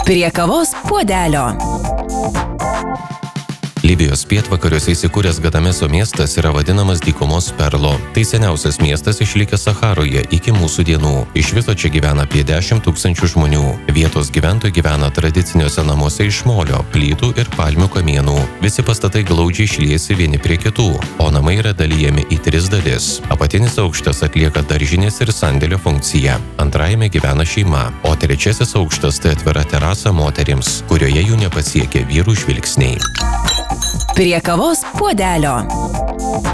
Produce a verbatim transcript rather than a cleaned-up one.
Prie kavos puodelio. Libijos pietvakariuose įsikūręs Gadameso miestas yra vadinamas dykumos perlu. Tai seniausias miestas išlikęs Saharoje iki mūsų dienų. Iš viso čia gyvena apie dešimt tūkstančių žmonių. Vietos gyventojai gyvena tradiciniuose namuose iš molio, plytų ir palmių kamienų. Visi pastatai glaudžiai šliejasi vieni prie kitų, o namai yra dalijami į tris dalis. Apatinis aukštas atlieka daržinės ir sandėlio funkciją. Antrajame gyvena šeima, o trečiasis aukštas tai atvira terasa moterims, kurioje jų nepasiekia vyrų žvilgsniai. Prie kavos puodelio.